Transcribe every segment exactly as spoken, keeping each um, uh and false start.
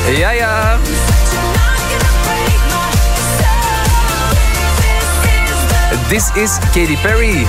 Ja, ja. This is Katy Perry.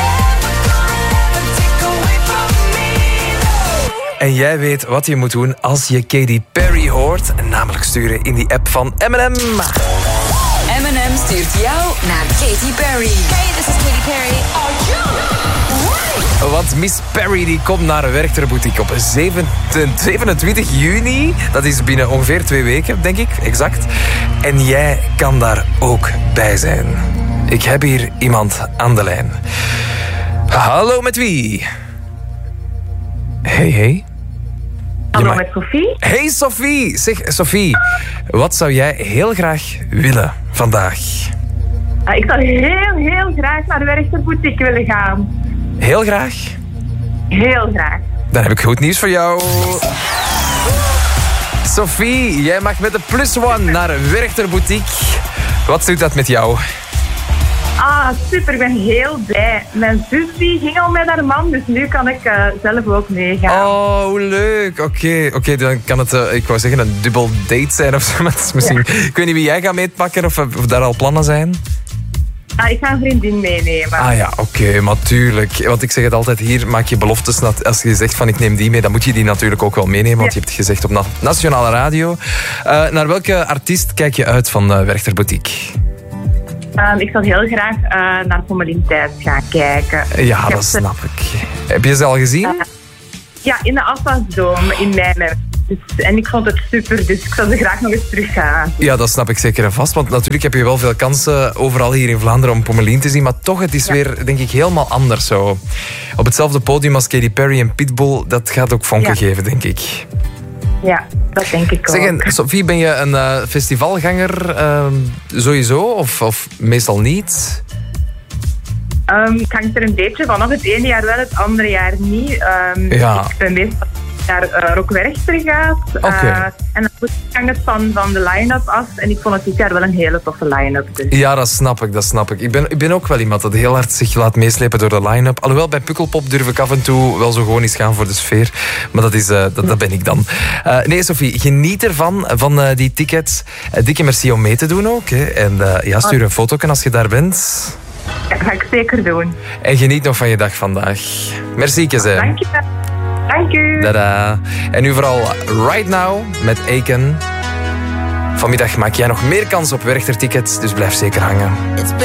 En jij weet wat je moet doen als je Katy Perry hoort. Namelijk sturen in die app van M en M. M en M stuurt jou naar Katy Perry. Hey, this is Katy Perry. Are you ready? Want Miss Perry die komt naar een Werchter Boutique op zevenentwintig juni. Dat is binnen ongeveer twee weken, denk ik, exact. En jij kan daar ook bij zijn. Ik heb hier iemand aan de lijn. Hallo, met wie? Hey, hey. Hallo, mag... met Sophie. Hey, Sophie. Zeg, Sophie, wat zou jij heel graag willen vandaag? Uh, ik zou heel, heel graag naar de Werchter Boutique willen gaan. Heel graag? Heel graag. Dan heb ik goed nieuws voor jou. Sophie, jij mag met de plus one naar Werchter Boutique. Wat doet dat met jou? Ah, super. Ik ben heel blij. Mijn zus die ging al met haar man, dus nu kan ik uh, zelf ook meegaan. Oh, hoe leuk. Oké, okay, okay, dan kan het, uh, ik wou zeggen, een dubbel date zijn of zo. Maar het is misschien... Ja. Ik weet niet wie jij gaat meepakken of, of daar al plannen zijn. Ah, ik ga een vriendin meenemen. Ah ja, oké, okay, maar tuurlijk. Want ik zeg het altijd, hier maak je beloftes. Als je zegt van ik neem die mee, dan moet je die natuurlijk ook wel meenemen. Want ja. je hebt het gezegd op na- Nationale Radio. Uh, naar welke artiest kijk je uit van uh, Werchter Boutique? Um, ik zou heel graag uh, naar Pommelien Thijs gaan kijken. Ja, dat snap ik. Heb je ze al gezien? Uh, ja, in de Afwasdome in mei. Dus, en ik vond het super, dus ik zou ze graag nog eens terug gaan. Ja, dat snap ik zeker en vast. Want natuurlijk heb je wel veel kansen overal hier in Vlaanderen om Pommelien te zien. Maar toch, het is ja. weer, denk ik, helemaal anders zo. Op hetzelfde podium als Katy Perry en Pitbull, dat gaat ook vonken ja. geven, denk ik. Ja, dat denk ik zeg, ook. En, Sophie, ben je een uh, festivalganger uh, sowieso of, of meestal niet? Um, het hangt er een beetje vanaf. Het ene jaar wel, het andere jaar niet. Um, ja. Ik ben meestal naar uh, Rock Werchter gaat. Okay. Uh, en dan hangt het van, van de line-up af. En ik vond het dit jaar wel een hele toffe line-up. Dus. Ja, dat snap ik, dat snap ik. Ik ben, ik ben ook wel iemand dat heel hard zich laat meeslepen door de line-up. Alhoewel, bij Pukkelpop durf ik af en toe wel zo gewoon eens gaan voor de sfeer. Maar dat, is, uh, dat, dat ben ik dan. Uh, nee, Sophie, geniet ervan, van uh, die tickets. Uh, dikke merci om mee te doen ook. Hè. En uh, ja, stuur een foto als je daar bent. Ja, dat ga ik zeker doen. En geniet nog van je dag vandaag. Merci, Keze. Dank je. Dank u. Dada. En nu vooral Right Now met Aiken. Vanmiddag maak jij nog meer kans op Werchter tickets, dus blijf zeker hangen.